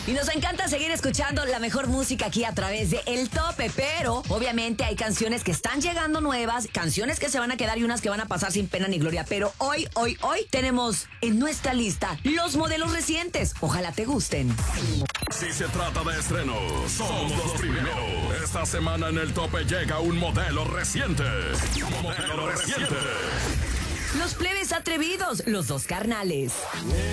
Y nos encanta seguir escuchando la mejor música aquí a través de El Tope, pero obviamente hay canciones que están llegando nuevas, canciones que se van a quedar y unas que van a pasar sin pena ni gloria. Pero hoy tenemos en nuestra lista los modelos recientes. Ojalá te gusten. Si se trata de estrenos, somos los primeros. Esta semana en El Tope llega un modelo reciente. Los plebes atrevidos, los dos carnales.